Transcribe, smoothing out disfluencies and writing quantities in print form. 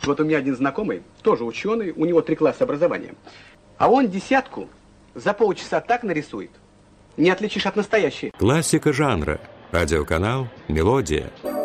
Вот у меня один знакомый, тоже ученый, у него 3 класса образования. А он 10 за полчаса так нарисует, не отличишь от настоящей. Классика жанра. Радиоканал «Мелодия».